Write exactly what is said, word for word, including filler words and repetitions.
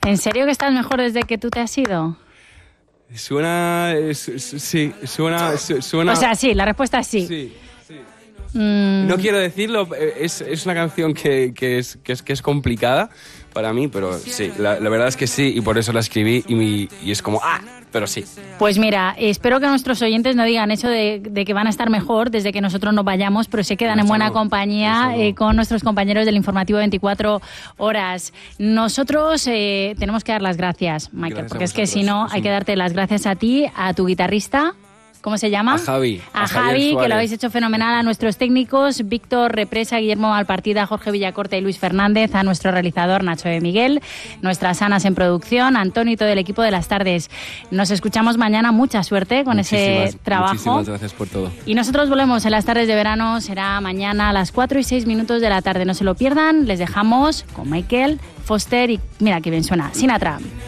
¿En serio que estás mejor desde que tú te has ido? Suena... Es, es, sí, suena, suena... O sea, sí, la respuesta es sí. Sí, sí. Mm. No quiero decirlo, es, es una canción que, que, es, que, es, que es complicada para mí, pero sí, la, la verdad es que sí, y por eso la escribí y, mi, y es como, ¡ah! Pero sí. Pues mira, espero que nuestros oyentes no digan eso de, de que van a estar mejor desde que nosotros nos vayamos, pero se quedan en buena compañía eh, con nuestros compañeros del informativo veinticuatro horas. Nosotros eh, tenemos que dar las gracias, Michael, Gracias porque es que si no, es hay un... que darte las gracias a ti, a tu guitarrista. ¿Cómo se llama? A Javi. A, a Javi, que lo habéis hecho fenomenal. A nuestros técnicos, Víctor Represa, Guillermo Malpartida, Jorge Villacorta y Luis Fernández. A nuestro realizador, Nacho de Miguel. Nuestras Anas en producción. Antonio y todo el equipo de Las Tardes. Nos escuchamos mañana. Mucha suerte con muchísimas, ese trabajo. Muchísimas gracias por todo. Y nosotros volvemos en Las Tardes de Verano. Será mañana a las cuatro y seis minutos de la tarde. No se lo pierdan. Les dejamos con Michael Foster y mira que bien suena Sinatra.